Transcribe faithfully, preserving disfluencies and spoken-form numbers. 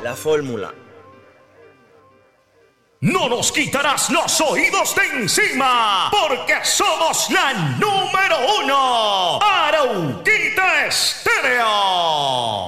La fórmula. No nos quitarás los oídos de encima, porque somos la número uno.